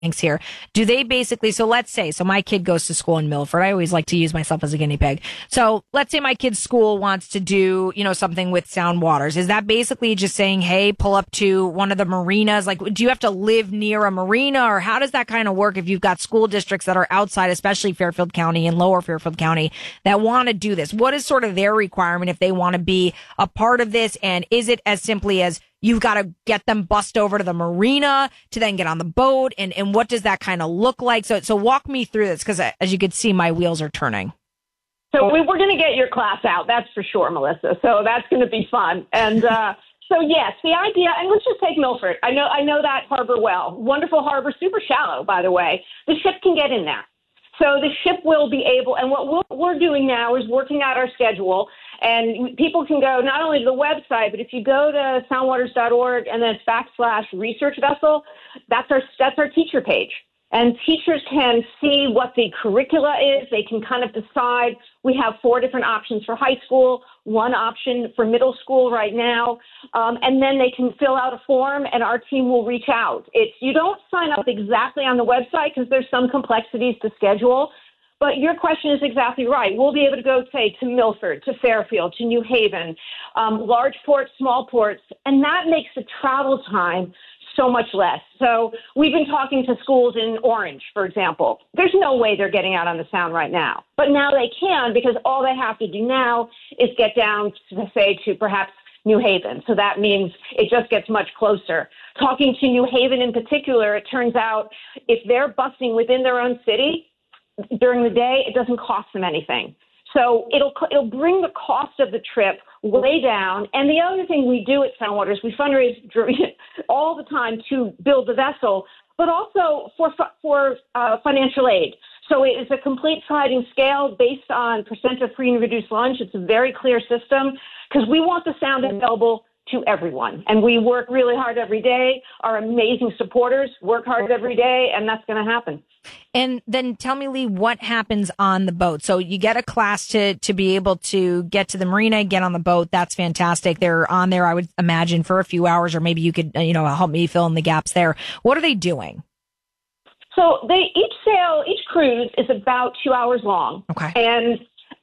here. Do they basically, so let's say, so my kid goes to school in Milford. I always like to use myself as a guinea pig. So let's say my kid's school wants to do, something with Sound Waters. Is that basically just saying, hey, pull up to one of the marinas? Like, do you have to live near a marina, or how does that kind of work if you've got school districts that are outside, especially Fairfield County and lower Fairfield County, that want to do this? What is sort of their requirement if they want to be a part of this? And is it as simply as you've got to get them bussed over to the marina to then get on the boat? And what does that kind of look like? So walk me through this, because as you can see, my wheels are turning. So we're going to get your class out. That's for sure, Melissa. So that's going to be fun. And so, yes, the idea, and let's just take Milford. I know that harbor well. Wonderful harbor, super shallow, by the way. The ship can get in there. So the ship will be able, and what we're doing now is working out our schedule. And people can go not only to the website, but if you go to soundwaters.org and then /research vessel, that's our teacher page. And teachers can see what the curricula is. They can kind of decide. We have 4 different options for high school, 1 option for middle school right now. And then they can fill out a form and our team will reach out. You don't sign up exactly on the website because there's some complexities to schedule. But your question is exactly right. We'll be able to go, say, to Milford, to Fairfield, to New Haven, large ports, small ports, and that makes the travel time so much less. So we've been talking to schools in Orange, for example. There's no way they're getting out on the Sound right now. But now they can, because all they have to do now is get down, to perhaps New Haven. So that means it just gets much closer. Talking to New Haven in particular, it turns out if they're busing within their own city, during the day, it doesn't cost them anything. So it'll bring the cost of the trip way down. And the other thing we do at Soundwaters, we fundraise all the time to build the vessel, but also for financial aid. So it is a complete sliding scale based on percent of free and reduced lunch. It's a very clear system because we want the Sound available to everyone. And we work really hard every day. Our amazing supporters work hard every day, and that's going to happen. And then tell me, Lee, what happens on the boat? So you get a class to be able to get to the marina, get on the boat. That's fantastic. They're on there, I would imagine, for a few hours, or maybe you could, help me fill in the gaps there. What are they doing? So each cruise is about 2 hours long. Okay. And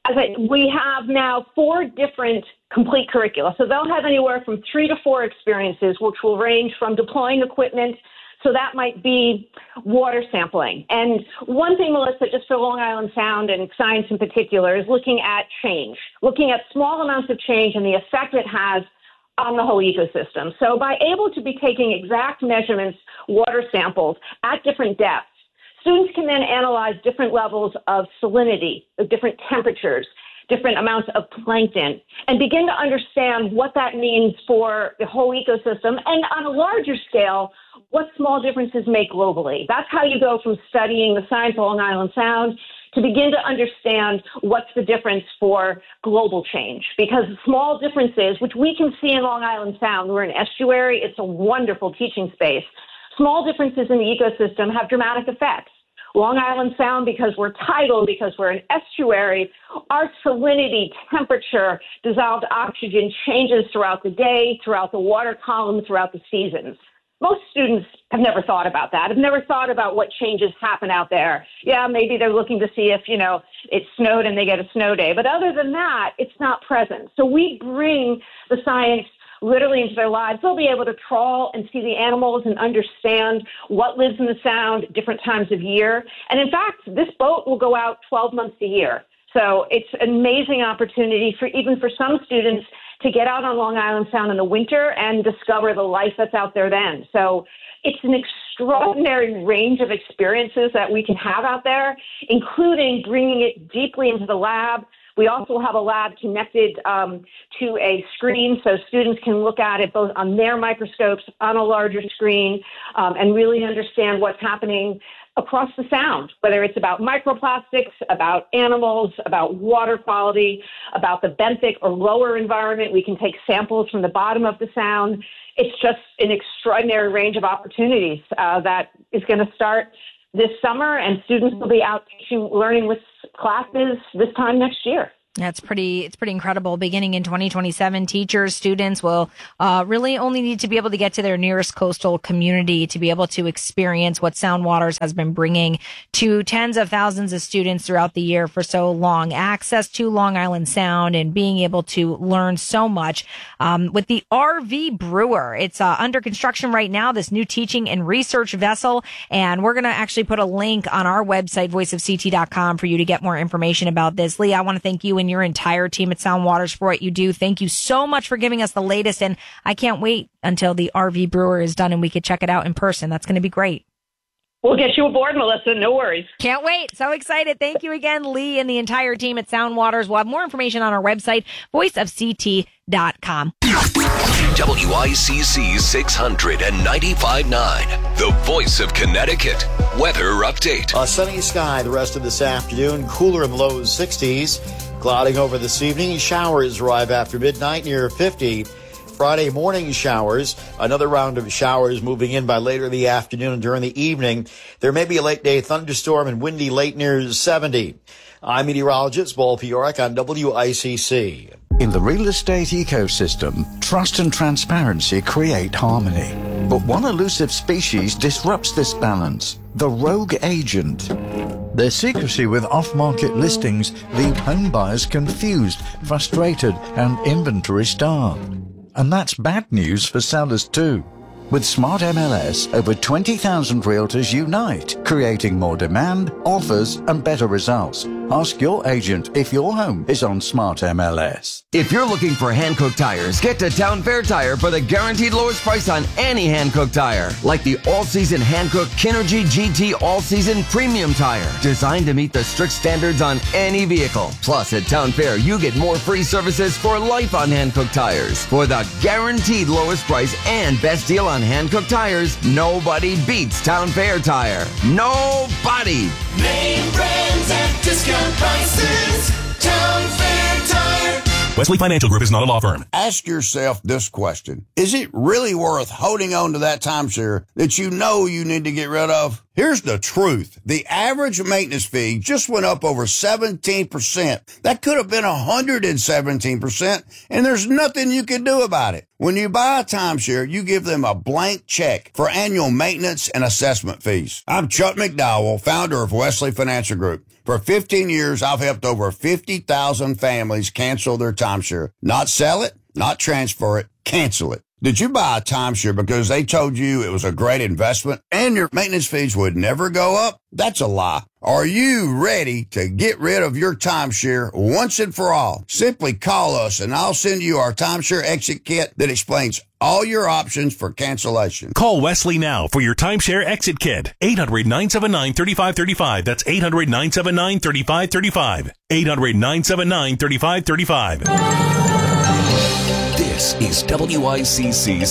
we have now 4 different complete curricula. So they'll have anywhere from 3 to 4 experiences, which will range from deploying equipment. So that might be water sampling. And one thing, Melissa, just for Long Island Sound and science in particular, is looking at change, looking at small amounts of change and the effect it has on the whole ecosystem. So by able to be taking exact measurements, water samples at different depths, students can then analyze different levels of salinity, of different temperatures, different amounts of plankton, and begin to understand what that means for the whole ecosystem, and on a larger scale, what small differences make globally. That's how you go from studying the science of Long Island Sound to begin to understand what's the difference for global change. Because small differences, which we can see in Long Island Sound, we're an estuary, it's a wonderful teaching space. Small differences in the ecosystem have dramatic effects. Long Island Sound, because we're tidal, because we're an estuary, our salinity, temperature, dissolved oxygen changes throughout the day, throughout the water column, throughout the seasons. Most students have never thought about that, have never thought about what changes happen out there. Yeah, maybe they're looking to see if, it snowed and they get a snow day. But other than that, it's not present. So we bring the science literally into their lives. They'll be able to trawl and see the animals and understand what lives in the Sound at different times of year. And in fact, this boat will go out 12 months a year. So it's an amazing opportunity even for some students to get out on Long Island Sound in the winter and discover the life that's out there then. So it's an extraordinary range of experiences that we can have out there, including bringing it deeply into the lab. We also have a lab connected to a screen so students can look at it both on their microscopes, on a larger screen, and really understand what's happening across the Sound, whether it's about microplastics, about animals, about water quality, about the benthic or lower environment. We can take samples from the bottom of the Sound. It's just an extraordinary range of opportunities that is going to start this summer, and students will be out learning with classes this time next year. It's pretty incredible. Beginning in 2027, teachers, students will really only need to be able to get to their nearest coastal community to be able to experience what Sound Waters has been bringing to tens of thousands of students throughout the year for so long. Access to Long Island Sound and being able to learn so much with the RV Brewer. It's under construction right now, this new teaching and research vessel. And we're going to actually put a link on our website, voiceofct.com, for you to get more information about this. Lee, I want to thank you and your entire team at Sound Waters for what you do. Thank you so much for giving us the latest, and I can't wait until the RV Brewer is done and we could check it out in person. That's going to be great. We'll get you aboard, Melissa. No worries. Can't wait. So excited. Thank you again, Lee, and the entire team at Sound Waters. We'll have more information on our website, voiceofct.com. WICC 695.9, the voice of Connecticut. Weather update. A sunny sky the rest of this afternoon, cooler in the low 60s. Clouding over this evening. Showers arrive after midnight near 50. Friday morning showers. Another round of showers moving in by later in the afternoon and during the evening. There may be a late day thunderstorm and windy late near 70. I'm meteorologist Paul Fioric on WICC. In the real estate ecosystem, trust and transparency create harmony. But one elusive species disrupts this balance: the rogue agent. Their secrecy with off-market listings leave home buyers confused, frustrated, and inventory-starved. And that's bad news for sellers too. With Smart MLS, over 20,000 realtors unite, creating more demand, offers, and better results. Ask your agent if your home is on Smart MLS. If you're looking for Hankook tires, get to Town Fair Tire for the guaranteed lowest price on any Hankook tire. Like the all-season Hankook Kinergy GT all-season premium tire, designed to meet the strict standards on any vehicle. Plus, at Town Fair, you get more free services for life on Hankook tires. For the guaranteed lowest price and best deal on Hankook tires, nobody beats Town Fair Tire. Nobody! Name brands at discount prices. Town Fair Tire. Wesley Financial Group is not a law firm. Ask yourself this question. Is it really worth holding on to that timeshare that you know you need to get rid of? Here's the truth. The average maintenance fee just went up over 17%. That could have been 117%, and there's nothing you can do about it. When you buy a timeshare, you give them a blank check for annual maintenance and assessment fees. I'm Chuck McDowell, founder of Wesley Financial Group. For 15 years, I've helped over 50,000 families cancel their timeshare. Not sell it, not transfer it, cancel it. Did you buy a timeshare because they told you it was a great investment and your maintenance fees would never go up? That's a lie. Are you ready to get rid of your timeshare once and for all? Simply call us and I'll send you our timeshare exit kit that explains all your options for cancellation. Call Wesley now for your timeshare exit kit. 800-979-3535. That's 800-979-3535. 800-979-3535. This is WICC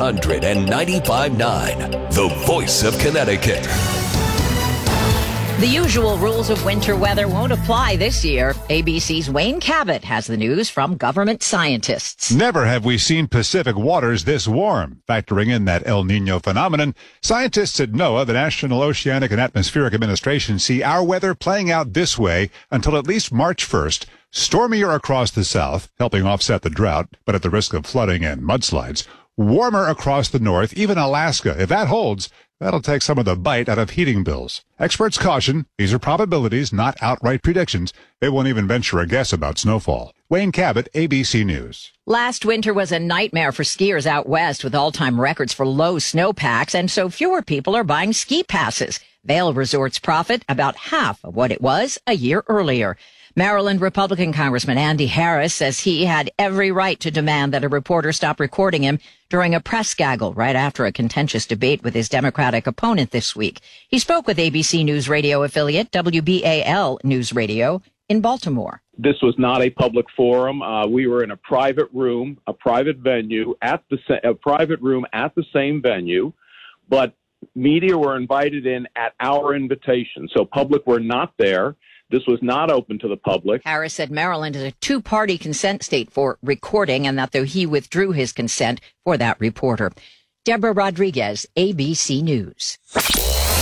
695.9, the voice of Connecticut. The usual rules of winter weather won't apply this year. ABC's Wayne Cabot has the news from government scientists. Never have we seen Pacific waters this warm. Factoring in that El Nino phenomenon, scientists at NOAA, the National Oceanic and Atmospheric Administration, see our weather playing out this way until at least March 1st. Stormier across the south, helping offset the drought, but at the risk of flooding and mudslides. Warmer across the north, even Alaska. If that holds, that'll take some of the bite out of heating bills. Experts caution, these are probabilities, not outright predictions. They won't even venture a guess about snowfall. Wayne Cabot, ABC News. Last winter was a nightmare for skiers out west with all-time records for low snowpacks, and so fewer people are buying ski passes. Vail Resorts profit about half of what it was a year earlier. Maryland Republican Congressman Andy Harris says he had every right to demand that a reporter stop recording him during a press gaggle right after a contentious debate with his Democratic opponent this week. He spoke with ABC News Radio affiliate WBAL News Radio in Baltimore. This was not a public forum. We were in a private room, a private venue a private room at the same venue, but media were invited in at our invitation. So public were not there. This was not open to the public. Harris said Maryland is a two-party consent state for recording, and that though he withdrew his consent for that reporter. Deborah Rodriguez, ABC News.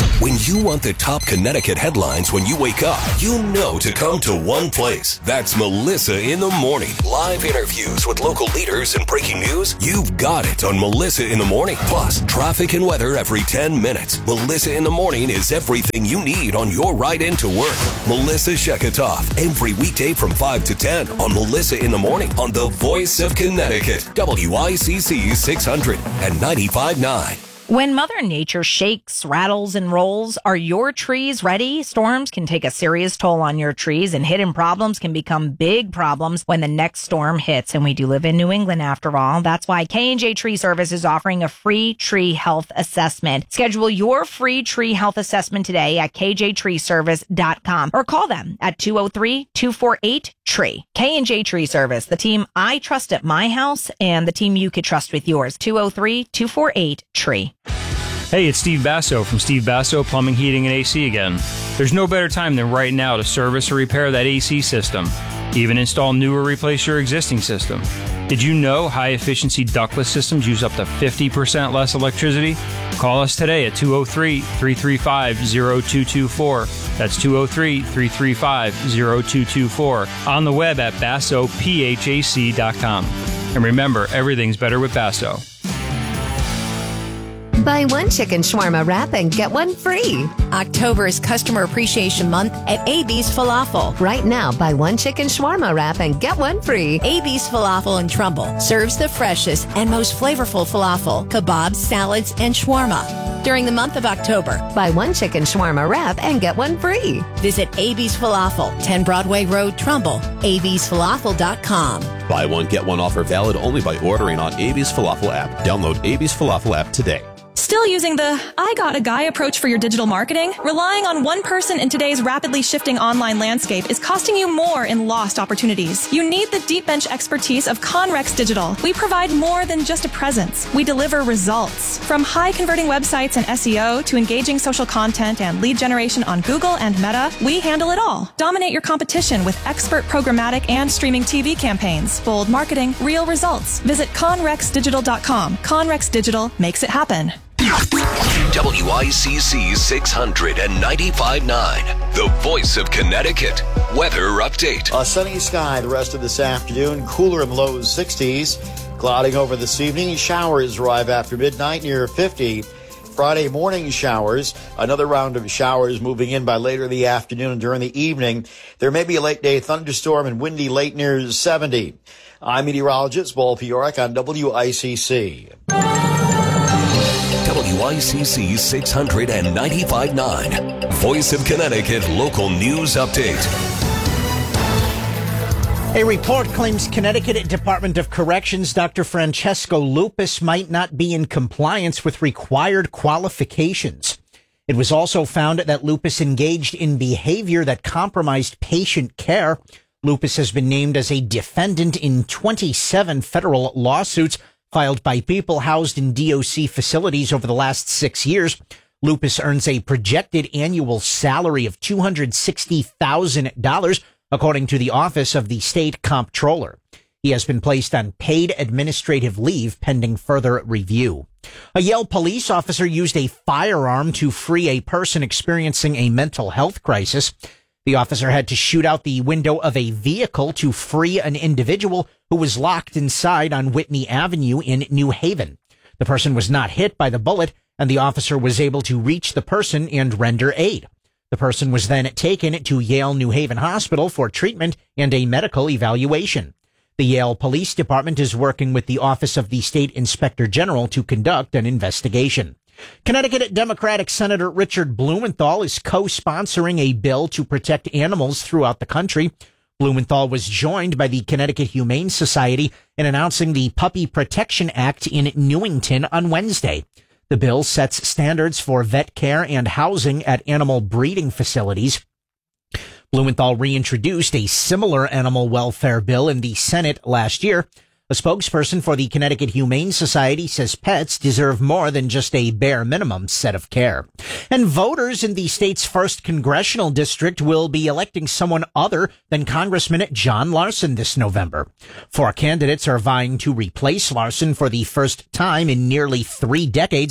When you want the top Connecticut headlines when you wake up, you know to come to one place. That's Melissa in the Morning. Live interviews with local leaders and breaking news. You've got it on Melissa in the Morning. Plus, traffic and weather every 10 minutes. Melissa in the Morning is everything you need on your ride into work. Melissa Sheketoff, every weekday from 5 to 10 on Melissa in the Morning on the Voice of Connecticut, WICC 600 and 95.9. When Mother Nature shakes, rattles, and rolls, are your trees ready? Storms can take a serious toll on your trees, and hidden problems can become big problems when the next storm hits. And we do live in New England, after all. That's why K&J Tree Service is offering a free tree health assessment. Schedule your free tree health assessment today at kjtreeservice.com or call them at 203-248-TREE. K&J Tree Service, the team I trust at my house and the team you could trust with yours. 203-248-TREE. Hey, it's Steve Basso from Steve Basso Plumbing, Heating, and AC again. There's no better time than right now to service or repair that AC system. Even install new or replace your existing system. Did you know high-efficiency ductless systems use up to 50% less electricity? Call us today at 203-335-0224. That's 203-335-0224. On the web at BassoPHAC.com. And remember, everything's better with Basso. Buy one chicken shawarma wrap and get one free. October is Customer Appreciation Month at AB's Falafel. Right now, buy one chicken shawarma wrap and get one free. AB's Falafel in Trumbull serves the freshest and most flavorful falafel, kebabs, salads, and shawarma. During the month of October, buy one chicken shawarma wrap and get one free. Visit AB's Falafel, 10 Broadway Road, Trumbull, absfalafel.com. Buy one, get one offer valid only by ordering on AB's Falafel app. Download AB's Falafel app today. Still using the I got a guy approach for your digital marketing? Relying on one person in today's rapidly shifting online landscape is costing you more in lost opportunities. You need the deep bench expertise of Conrex Digital. We provide more than just a presence. We deliver results. From high converting websites and SEO to engaging social content and lead generation on Google and Meta, we handle it all. Dominate your competition with expert programmatic and streaming TV campaigns. Bold marketing, real results. Visit conrexdigital.com. Conrex Digital makes it happen. WICC 600 and 95.9, the Voice of Connecticut. Weather update. A sunny sky the rest of this afternoon, cooler in lows 60s. Clouding over this evening. Showers arrive after midnight near 50. Friday morning showers. Another round of showers moving in by later in the afternoon and during the evening. There may be a late day thunderstorm and windy late near 70. I'm meteorologist Paul Piorek on WICC. WICC 695.9, Voice of Connecticut local news update. A report claims Connecticut Department of Corrections Dr. Francesco Lupus might not be in compliance with required qualifications. It was also found that Lupus engaged in behavior that compromised patient care. Lupus has been named as a defendant in 27 federal lawsuits filed by people housed in DOC facilities over the last 6 years. Lupus earns a projected annual salary of $260,000, according to the Office of the State Comptroller. He has been placed on paid administrative leave pending further review. A Yale police officer used a firearm to free a person experiencing a mental health crisis. The officer had to shoot out the window of a vehicle to free an individual who was locked inside on Whitney Avenue in New Haven. The person was not hit by the bullet, and the officer was able to reach the person and render aid. The person was then taken to Yale New Haven Hospital for treatment and a medical evaluation. The Yale Police Department is working with the Office of the State Inspector General to conduct an investigation. Connecticut Democratic Senator Richard Blumenthal is co-sponsoring a bill to protect animals throughout the country. Blumenthal was joined by the Connecticut Humane Society in announcing the Puppy Protection Act in Newington on Wednesday. The bill sets standards for vet care and housing at animal breeding facilities. Blumenthal reintroduced a similar animal welfare bill in the Senate last year. A spokesperson for the Connecticut Humane Society says pets deserve more than just a bare minimum set of care. And voters in the state's first congressional district will be electing someone other than Congressman John Larson this November. 4 candidates are vying to replace Larson for the first time in nearly 3 decades.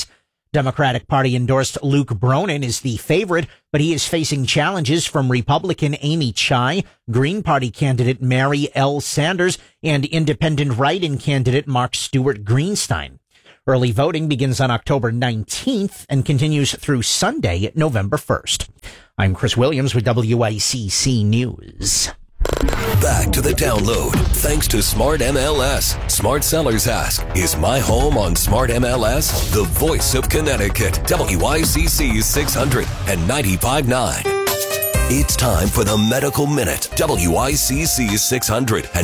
Democratic Party endorsed Luke Bronin is the favorite, but he is facing challenges from Republican Amy Chai, Green Party candidate Mary L. Sanders, and independent write-in candidate Mark Stewart Greenstein. Early voting begins on October 19th and continues through Sunday, November 1st. I'm Chris Williams with WICC News. Back to the download. Thanks to Smart MLS. Smart Sellers ask, is my home on Smart MLS? The voice of Connecticut. WICC 600 and 95.9. It's time for the Medical Minute. WICC 600 and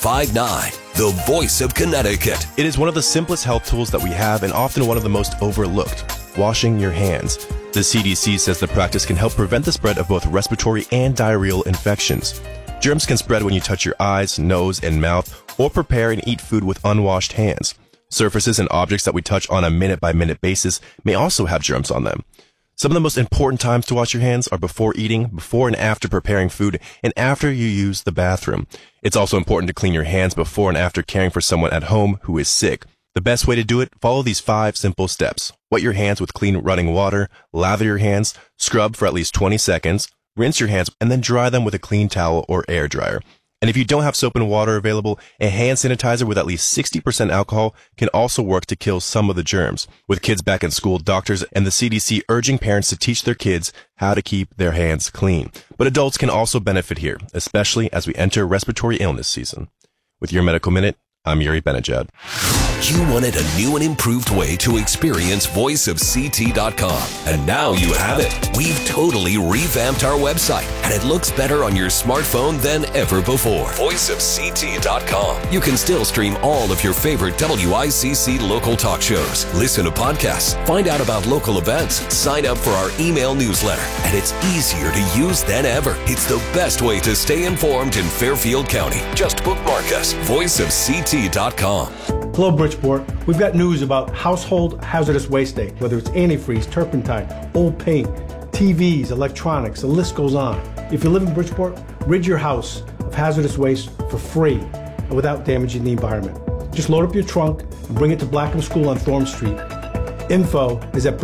95.9. The voice of Connecticut. It is one of the simplest health tools that we have and often one of the most overlooked. Washing your hands. The CDC says the practice can help prevent the spread of both respiratory and diarrheal infections. Germs can spread when you touch your eyes, nose, and mouth, or prepare and eat food with unwashed hands. Surfaces and objects that we touch on a minute-by-minute basis may also have germs on them. Some of the most important times to wash your hands are before eating, before and after preparing food, and after you use the bathroom. It's also important to clean your hands before and after caring for someone at home who is sick. The best way to do it, follow these 5 simple steps. Wet your hands with clean running water, lather your hands, scrub for at least 20 seconds, rinse your hands, and then dry them with a clean towel or air dryer. And if you don't have soap and water available, a hand sanitizer with at least 60% alcohol can also work to kill some of the germs. With kids back in school, doctors and the CDC urging parents to teach their kids how to keep their hands clean. But adults can also benefit here, especially as we enter respiratory illness season. With your Medical Minute, I'm Yuri Benajad. You wanted a new and improved way to experience voiceofct.com, and now you have it. We've totally revamped our website, and it looks better on your smartphone than ever before. Voiceofct.com. You can still stream all of your favorite WICC local talk shows, listen to podcasts, find out about local events, sign up for our email newsletter, and it's easier to use than ever. It's the best way to stay informed in Fairfield County. Just bookmark us. Voiceofct.com. Hello, Bridgeport. We've got news about Household Hazardous Waste Day, whether it's antifreeze, turpentine, old paint, TVs, electronics, the list goes on. If you live in Bridgeport, rid your house of hazardous waste for free and without damaging the environment. Just load up your trunk and bring it to Blackham School on Thorne Street. Info is at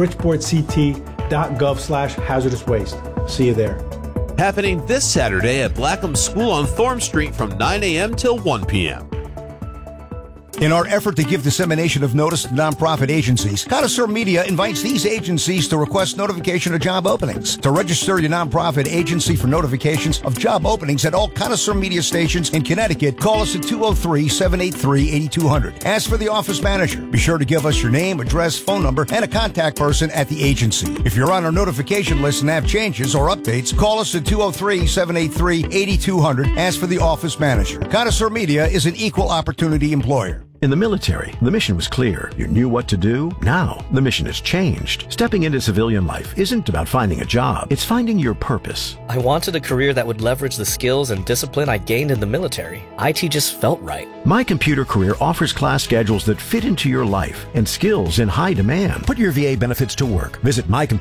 bridgeportct.gov/hazardous waste. See you there. Happening this Saturday at Blackham School on Thorne Street from 9 a.m. till 1 p.m. In our effort to give dissemination of notice to nonprofit agencies, Connoisseur Media invites these agencies to request notification of job openings. To register your nonprofit agency for notifications of job openings at all Connoisseur Media stations in Connecticut, call us at 203-783-8200. Ask for the office manager. Be sure to give us your name, address, phone number, and a contact person at the agency. If you're on our notification list and have changes or updates, call us at 203-783-8200. Ask for the office manager. Connoisseur Media is an equal opportunity employer. In the military, the mission was clear. You knew what to do. Now, the mission has changed. Stepping into civilian life isn't about finding a job. It's finding your purpose. I wanted a career that would leverage the skills and discipline I gained in the military. IT just felt right. My Computer Career offers class schedules that fit into your life and skills in high demand. Put your VA benefits to work. Visit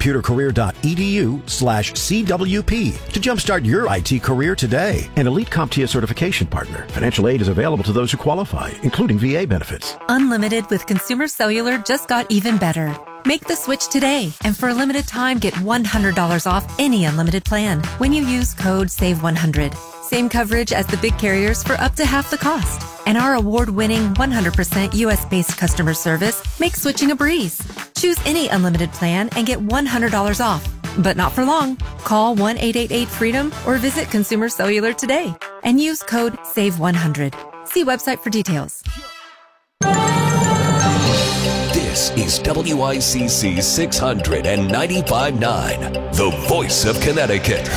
mycomputercareer.edu/CWP to jumpstart your IT career today. An Elite CompTIA certification partner. Financial aid is available to those who qualify, including VA benefits. Unlimited with Consumer Cellular just got even better. Make the switch today, and for a limited time, get $100 off any unlimited plan when you use code SAVE100. Same coverage as the big carriers for up to half the cost. And our award-winning 100% U.S.-based customer service makes switching a breeze. Choose any unlimited plan and get $100 off. But not for long. Call 1-888-FREEDOM or visit Consumer Cellular today and use code SAVE100. See website for details. This is WICC 695.9, the voice of Connecticut.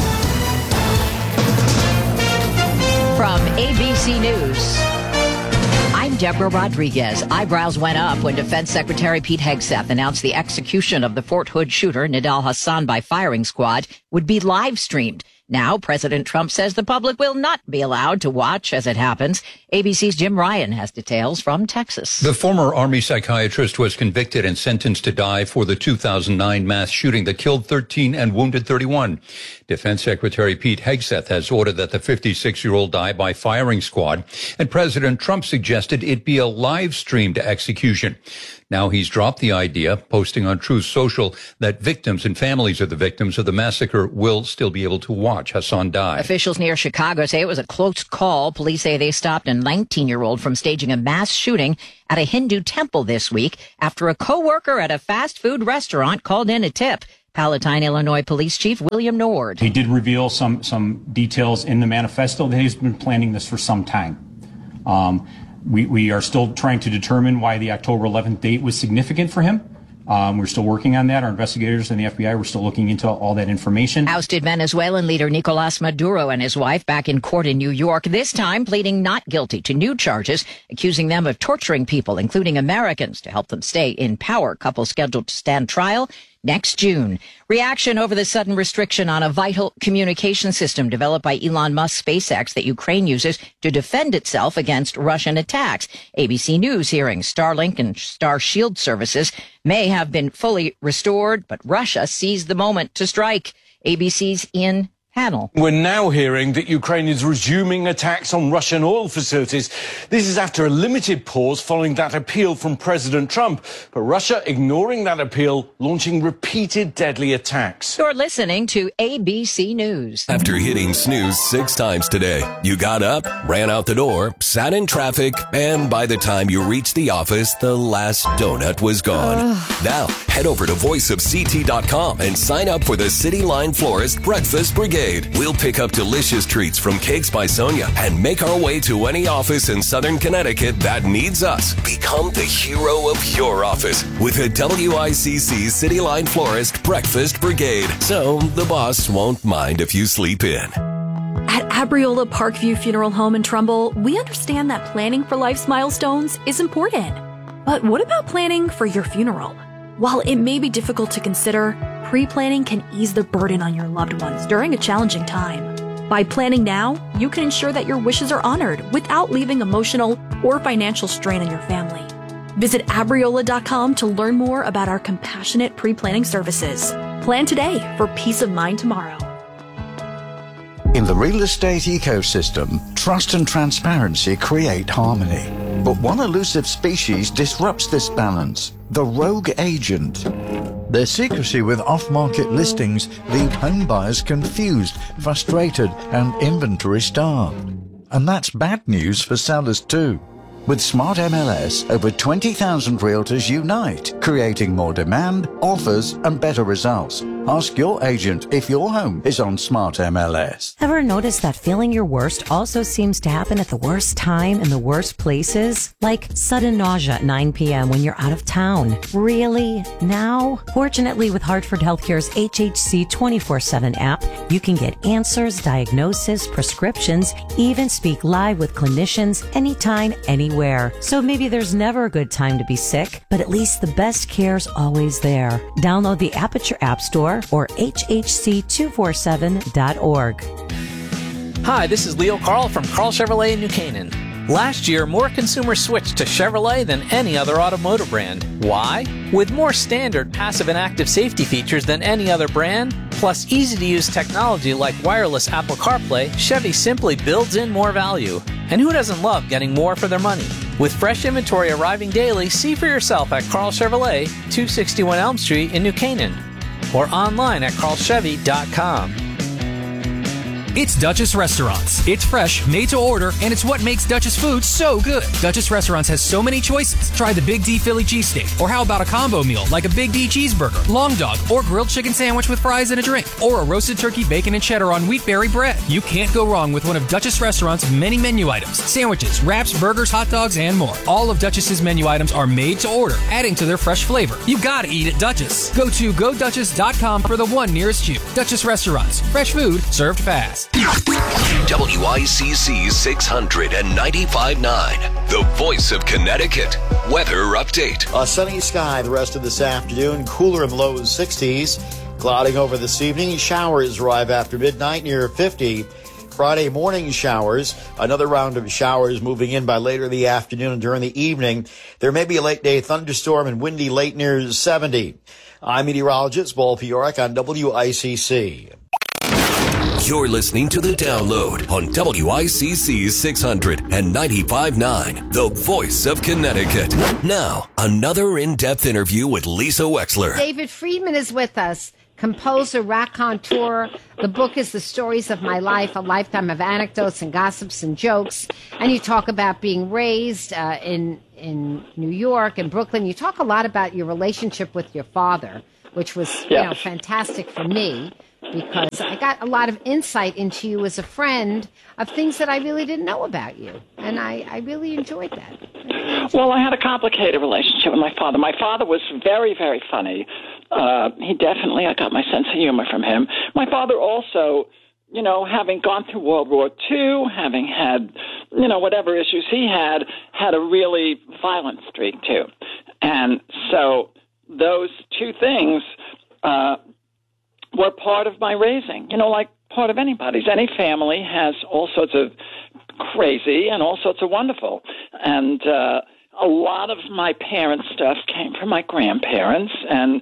From ABC News, I'm Deborah Rodriguez. Eyebrows went up when Defense Secretary Pete Hegseth announced the execution of the Fort Hood shooter, Nidal Hasan, by firing squad would be live streamed. Now, President Trump says the public will not be allowed to watch as it happens. ABC's Jim Ryan has details from Texas. The former Army psychiatrist was convicted and sentenced to die for the 2009 mass shooting that killed 13 and wounded 31. Defense Secretary Pete Hegseth has ordered that the 56-year-old die by firing squad, and President Trump suggested it be a live-streamed execution. Now he's dropped the idea, posting on Truth Social that victims and families of the victims of the massacre will still be able to watch Hassan die. Officials near Chicago say it was a close call. Police say they stopped a 19-year-old from staging a mass shooting at a Hindu temple this week after a co-worker at a fast food restaurant called in a tip. Palatine, Illinois Police Chief William Nord. He did reveal some details in the manifesto that he's been planning this for some time. We are still trying to determine why the October 11th date was significant for him. We're still working on that. Our investigators and the FBI, we're still looking into all that information. Ousted Venezuelan leader Nicolas Maduro and his wife back in court in New York, this time pleading not guilty to new charges, accusing them of torturing people, including Americans, to help them stay in power. Couple scheduled to stand trial next June. Reaction over the sudden restriction on a vital communication system developed by Elon Musk's SpaceX that Ukraine uses to defend itself against Russian attacks. ABC News hearing Starlink and Starshield services may have been fully restored, but Russia seized the moment to strike. ABC's Ian Panel. We're now hearing that Ukraine is resuming attacks on Russian oil facilities. This is after a limited pause following that appeal from President Trump. But Russia, ignoring that appeal, launching repeated deadly attacks. You're listening to ABC News. After hitting snooze 6 times today, you got up, ran out the door, sat in traffic, and by the time you reached the office, the last donut was gone. Now, head over to voiceofct.com and sign up for the City Line Florist Breakfast Brigade. We'll pick up delicious treats from Cakes by Sonia and make our way to any office in Southern Connecticut that needs us. Become the hero of your office with a WICC City Line Florist Breakfast Brigade. So the boss won't mind if you sleep in. At Abriola Parkview Funeral Home in Trumbull, we understand that planning for life's milestones is important. But what about planning for your funeral? While it may be difficult to consider, pre-planning can ease the burden on your loved ones during a challenging time. By planning now, you can ensure that your wishes are honored without leaving emotional or financial strain on your family. Visit Abriola.com to learn more about our compassionate pre-planning services. Plan today for peace of mind tomorrow. In the real estate ecosystem, trust and transparency create harmony. But one elusive species disrupts this balance: the rogue agent. Their secrecy with off-market listings leave home buyers confused, frustrated, and inventory-starved. And that's bad news for sellers too. With Smart MLS, over 20,000 realtors unite, creating more demand, offers, and better results. Ask your agent if your home is on Smart MLS. Ever notice that feeling your worst also seems to happen at the worst time in the worst places? Like sudden nausea at 9 p.m. when you're out of town. Really? Now? Fortunately, with Hartford Healthcare's HHC 24/7 app, you can get answers, diagnosis, prescriptions, even speak live with clinicians anytime, anywhere. So maybe there's never a good time to be sick, but at least the best care's always there. Download the app at your app store or hhc247.org. Hi, this is Leo Carl from Carl Chevrolet in New Canaan. Last year, more consumers switched to Chevrolet than any other automotive brand. Why? With more standard passive and active safety features than any other brand, plus easy-to-use technology like wireless Apple CarPlay, Chevy simply builds in more value. And who doesn't love getting more for their money? With fresh inventory arriving daily, see for yourself at Carl Chevrolet, 261 Elm Street in New Canaan, or online at carlchevy.com. It's Duchess Restaurants. It's fresh, made to order, and it's what makes Duchess food so good. Duchess Restaurants has so many choices. Try the Big D Philly cheesesteak, or how about a combo meal like a Big D cheeseburger, long dog, or grilled chicken sandwich with fries and a drink, or a roasted turkey, bacon, and cheddar on wheatberry bread. You can't go wrong with one of Duchess Restaurants' many menu items: sandwiches, wraps, burgers, hot dogs, and more. All of Duchess's menu items are made to order, adding to their fresh flavor. You gotta eat at Duchess. Go to GoDuchess.com for the one nearest you. Duchess Restaurants. Fresh food served fast. WICC 695.9, the voice of Connecticut. Weather update. A sunny sky the rest of this afternoon, cooler in lows 60s. Clouding over this evening. Showers arrive after midnight near 50. Friday morning showers. Another round of showers moving in by later in the afternoon and during the evening. There may be a late day thunderstorm and windy late near 70. I'm meteorologist Paul Piorek on WICC. You're listening to The Download on WICC 600 and 95.9, the voice of Connecticut. Now, another in-depth interview with Lisa Wexler. David Friedman is with us, composer, raconteur. The book is The Stories of My Life, a lifetime of anecdotes and gossips and jokes. And you talk about being raised in New York and Brooklyn. You talk a lot about your relationship with your father, which was fantastic for me, because I got a lot of insight into you as a friend of things that I really didn't know about you. And I really enjoyed that. Well, I had a complicated relationship with my father. My father was very, very funny. I got my sense of humor from him. My father also, having gone through World War II, having had, whatever issues he had a really violent streak too. And so those two things were part of my raising, like part of anybody's. Any family has all sorts of crazy and all sorts of wonderful. And a lot of my parents' stuff came from my grandparents. And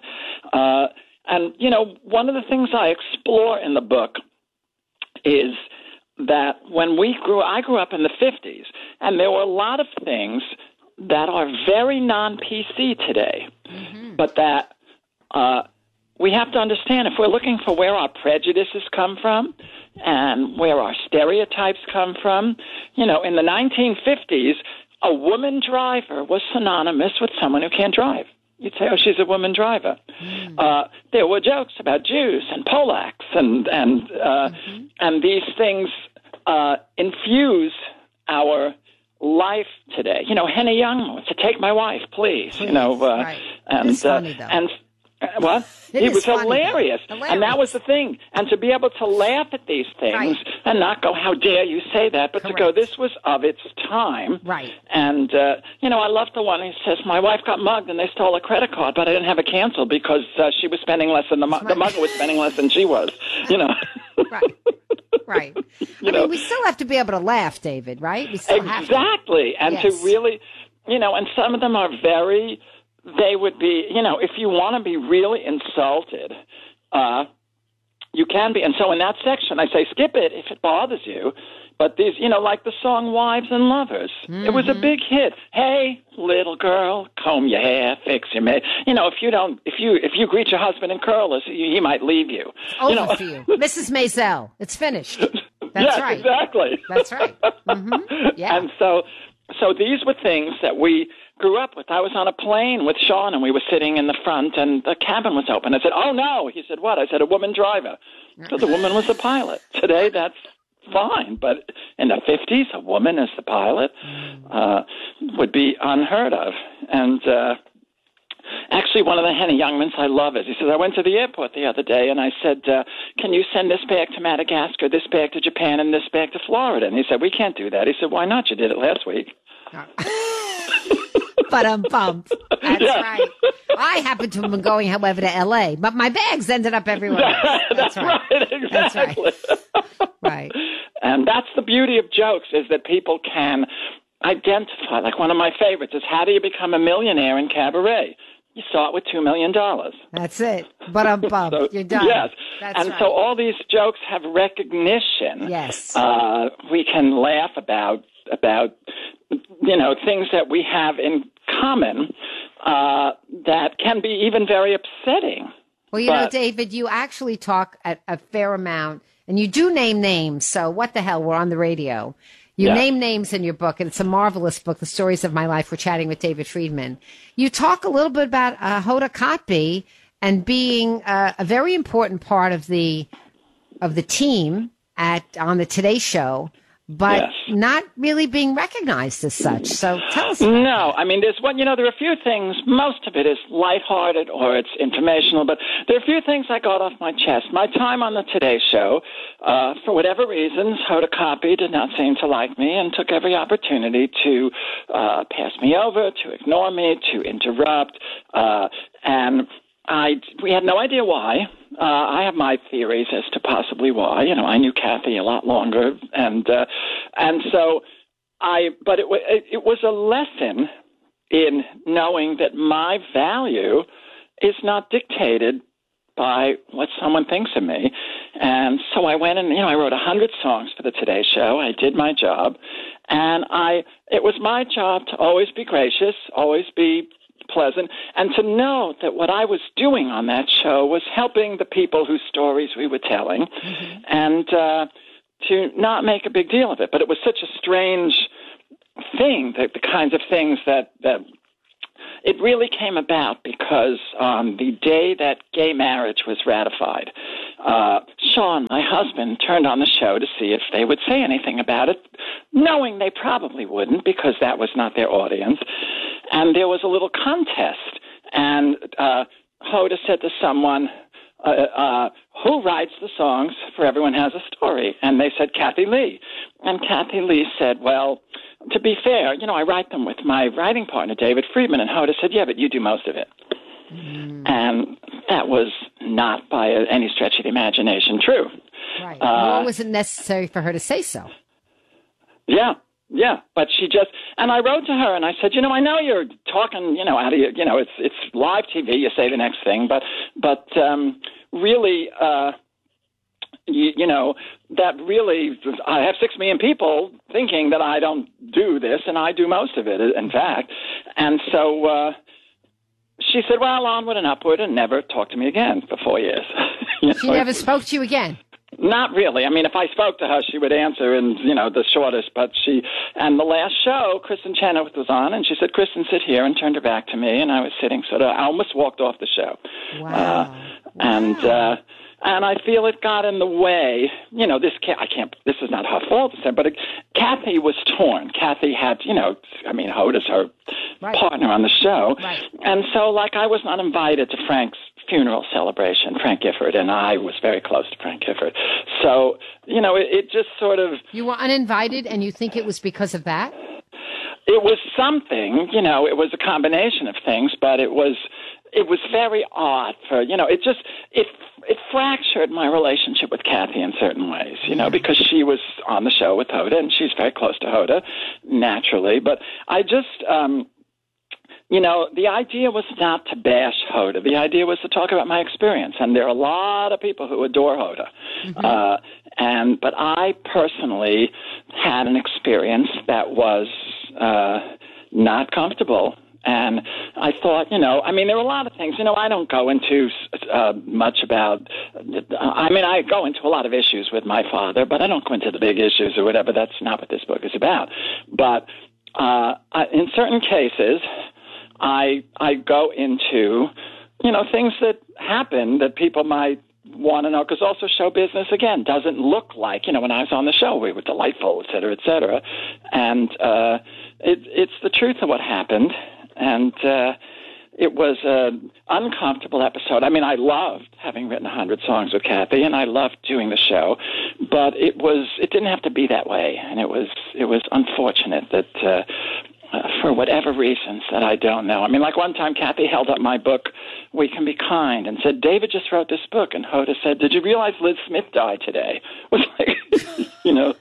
one of the things I explore in the book is that when I grew up in the 50s, and there were a lot of things that are very non-PC today, but that we have to understand, if we're looking for where our prejudices come from and where our stereotypes come from, in the 1950s, a woman driver was synonymous with someone who can't drive. You'd say, oh, she's a woman driver. There were jokes about Jews and Polacks, and these things infuse our life today. Henny Youngman would say, take my wife, please. Right. It's funny, though. What? It was hilarious. And that was the thing. And to be able to laugh at these things and not go, how dare you say that, but to go, this was of its time. Right. And, I love the one who says, my wife got mugged and they stole a credit card, but I didn't have it canceled because she was spending less than the mugger was spending less than she was, Right. Right. We still have to be able to laugh, David, right? We still have to. Exactly. And to really, and some of them are they would be, if you want to be really insulted, you can be. And so in that section, I say, skip it if it bothers you. But these, like the song Wives and Lovers, it was a big hit. Hey, little girl, comb your hair, fix your makeup. If you greet your husband in curlers, he might leave you. Over for you. Mrs. Maisel, it's finished. That's right. Exactly. That's right. Yeah. And so these were things that we grew up with. I was on a plane with Sean, and we were sitting in the front, and the cabin was open. I said, oh, no. He said, what? I said, a woman driver. So the woman was the pilot. Today, that's fine. But in the 50s, a woman as the pilot would be unheard of. And actually, one of the Henny Youngmans I love is, he says, I went to the airport the other day, and I said, can you send this bag to Madagascar, this bag to Japan, and this bag to Florida? And he said, we can't do that. He said, why not? You did it last week. But I'm bumped. That's right. I happened to have been going, however, to L.A., but my bags ended up everywhere else. That's right. Exactly. That's right. And that's the beauty of jokes, is that people can identify. Like one of my favorites is, how do you become a millionaire in cabaret? You start with $2 million. That's it. But I'm bummed. So, you're done. Yes. That's and right. so all these jokes have recognition. Yes. We can laugh about things that we have in common that can be even very upsetting. Well, David, you actually talk a fair amount, and you do name names. So what the hell? We're on the radio. You name names in your book, and it's a marvelous book, The Stories of My Life. We're chatting with David Friedman. You talk a little bit about Hoda Kotb and being a very important part of the team on the Today Show, but not really being recognized as such. So tell us about that. I mean, there are a few things. Most of it is lighthearted or it's informational, but there are a few things I got off my chest. My time on the Today Show, for whatever reasons, Hoda Kotb did not seem to like me and took every opportunity to pass me over, to ignore me, to interrupt, and we had no idea why. I have my theories as to possibly why. I knew Kathy a lot longer, and so but it was a lesson in knowing that my value is not dictated by what someone thinks of me. And so I went and, I wrote 100 songs for the Today Show. I did my job. And it was my job to always be gracious, always be pleasant, and to know that what I was doing on that show was helping the people whose stories we were telling, and to not make a big deal of it. But it was such a strange thing, the kinds of things that it really came about because on the day that gay marriage was ratified, Sean, my husband, turned on the show to see if they would say anything about it, knowing they probably wouldn't because that was not their audience. And there was a little contest, and Hoda said to someone, who writes the songs for Everyone Has a Story? And they said, Kathy Lee. And Kathy Lee said, well, to be fair, I write them with my writing partner, David Friedman. And Hoda said, yeah, but you do most of it. And that was not by any stretch of the imagination true. Right. Nor was it necessary for her to say so. Yeah. Yeah, but she just, and I wrote to her and I said, I know you're talking, out of your, it's live TV, you say the next thing, but really, that really, I have 6 million people thinking that I don't do this, and I do most of it, in fact. And so she said, well, onward and upward, and never talked to me again for 4 years. She never spoke to you again? Not really. I mean, if I spoke to her, she would answer in, the shortest. But and the last show, Kristen Chenoweth was on, and she said, Kristen, sit here, and turned her back to me. And I was sitting I almost walked off the show. Wow. And I feel it got in the way. This is not her fault, but Kathy was torn. Kathy had, Hoda's her partner on the show. Right. And so, I was not invited to Frank's funeral celebration, Frank Gifford, and I was very close to Frank Gifford. So, it just sort of... You were uninvited, and you think it was because of that? It was something, it was a combination of things, but it was very odd for, it fractured my relationship with Kathy in certain ways, because she was on the show with Hoda, and she's very close to Hoda, naturally. But I just, the idea was not to bash Hoda. The idea was to talk about my experience. And there are a lot of people who adore Hoda. But I personally had an experience that was not comfortable. And I thought, there were a lot of things. I don't go into much about, I go into a lot of issues with my father, but I don't go into the big issues or whatever. That's not what this book is about. But in certain cases, I go into, things that happen that people might want to know, because also show business, again, doesn't look like, when I was on the show, we were delightful, et cetera, et cetera. And it's the truth of what happened. And it was an uncomfortable episode. I loved having written 100 songs with Kathy, and I loved doing the show, but it didn't have to be that way. And it was unfortunate that for whatever reasons that I don't know. One time Kathy held up my book, We Can Be Kind, and said, David just wrote this book. And Hoda said, did you realize Liz Smith died today? It was like,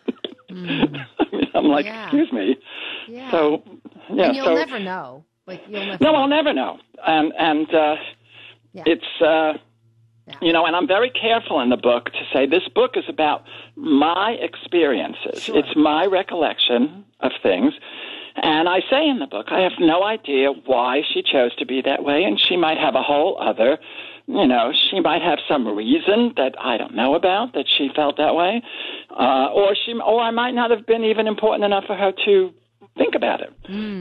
I'm like, excuse me. Yeah. So, yeah. And you'll never know. I'll never know. And it's, and I'm very careful in the book to say this book is about my experiences. Sure. It's my recollection of things. And I say in the book, I have no idea why she chose to be that way, and she might have a whole other, she might have some reason that I don't know about that she felt that way, or I might not have been even important enough for her to think about it.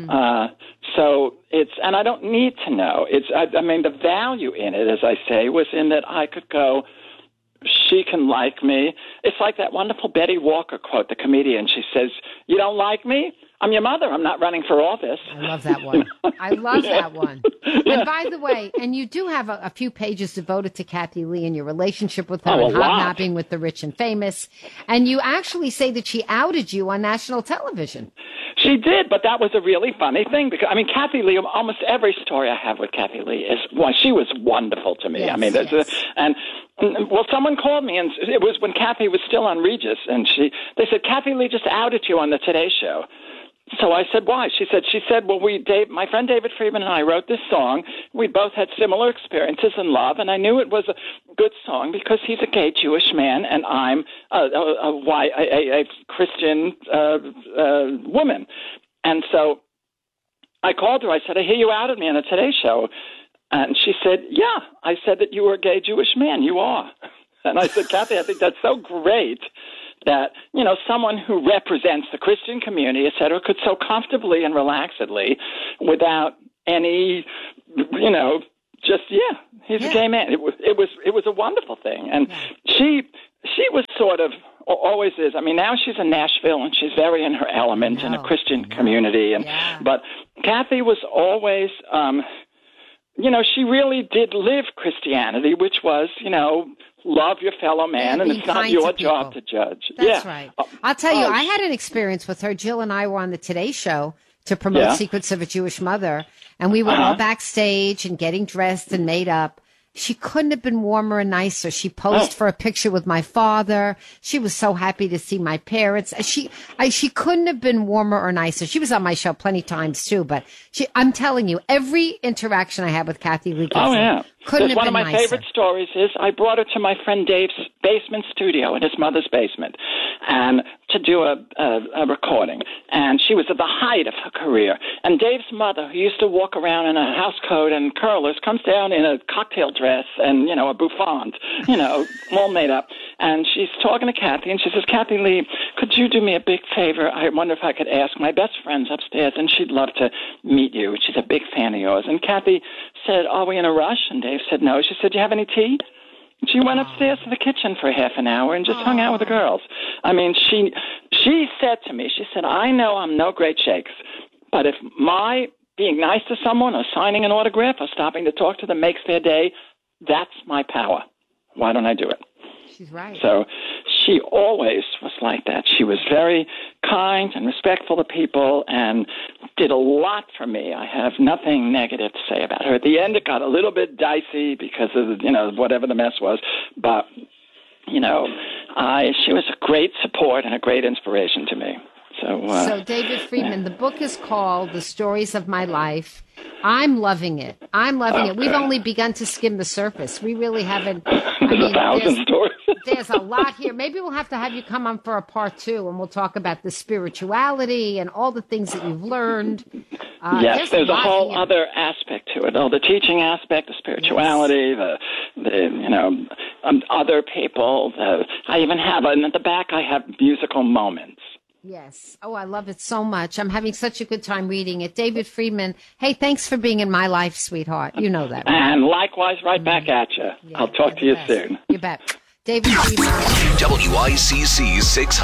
So and I don't need to know. The value in it, as I say, was in that I could go, she can like me. It's like that wonderful Betty Walker quote, the comedian. She says, you don't like me? I'm your mother. I'm not running for office. I love that one. I love that one. And by the way, and you do have a few pages devoted to Kathy Lee and your relationship with her and hobnobbing with the rich and famous. And you actually say that she outed you on national television. She did, but that was a really funny thing because, Kathy Lee, almost every story I have with Kathy Lee is, she was wonderful to me. Yes, someone called me, and it was when Kathy was still on Regis, and they said, Kathy Lee just outed you on the Today Show. so I said, why? She said, well, my friend David Friedman and I wrote this song. We both had similar experiences in love, and I knew it was a good song because he's a gay Jewish man and I'm a Christian woman. And so I called her. I said, I hear you outed me on a Today Show. And she said, yeah, I said that you were a gay Jewish man. You are. And I said, Kathy, I think that's so great that, someone who represents the Christian community, et cetera, could so comfortably and relaxedly, without any, he's a gay man. It was a wonderful thing. And she was sort of, always is. I mean, now she's in Nashville and she's very in her element in a Christian community. But Kathy was always, she really did live Christianity, which was, love your fellow man, and it's not your job to judge. That's right. I'll tell you, I had an experience with her. Jill and I were on the Today Show to promote Secrets of a Jewish Mother, and we were all backstage and getting dressed and made up. She couldn't have been warmer and nicer. She posed for a picture with my father. She was so happy to see my parents. She couldn't have been warmer or nicer. She was on my show plenty times too, but I'm telling you, every interaction I had with Kathy Lee Gifford couldn't have been nicer. One of my favorite stories is I brought her to my friend Dave's basement studio in his mother's basement, and to do a recording. And she was at the height of her career. And Dave's mother, who used to walk around in a house coat and curlers, comes down in a cocktail dress and, a bouffant, all made up. And she's talking to Kathy, and she says, Kathy Lee, could you do me a big favor? I wonder if I could ask my best friend's upstairs, and she'd love to meet you. She's a big fan of yours. And Kathy said, are we in a rush? And Dave said, no. She said, do you have any tea? She went upstairs to the kitchen for half an hour and just hung out with the girls. I mean, she said to me, she said, I know I'm no great shakes, but if my being nice to someone or signing an autograph or stopping to talk to them makes their day, that's my power. Why don't I do it? She's right. So she always was like that. She was very kind and respectful to people and did a lot for me. I have nothing negative to say about her. At the end, it got a little bit dicey because of, whatever the mess was. But, she was a great support and a great inspiration to me. So David Friedman, the book is called The Stories of My Life. I'm loving it. We've only begun to skim the surface. We really haven't. There's 1,000 stories. There's a lot here. Maybe we'll have to have you come on for a part 2, and we'll talk about the spirituality and all the things that you've learned. Yes, there's a whole other aspect to it. The teaching aspect, the spirituality, the other people. I even have, and at the back I have musical moments. Yes. Oh, I love it so much. I'm having such a good time reading it. David Friedman, hey, thanks for being in my life, sweetheart. You know that, right? And likewise, right back at you. Yeah, I'll talk to you soon. You bet. David Friedman. WICC